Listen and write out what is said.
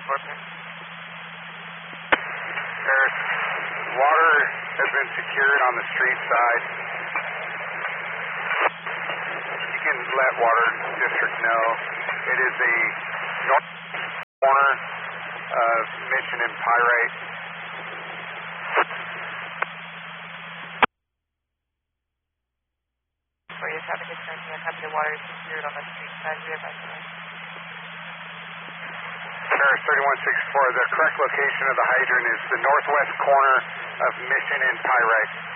There's water has been secured on the street side. You can let Water District know. It is the north corner of Mission and Pyrite. For your traffic concern, you have the water secured on the street side. We have Paris 3164, the correct location of the hydrant is the northwest corner of Mission and Pyrite.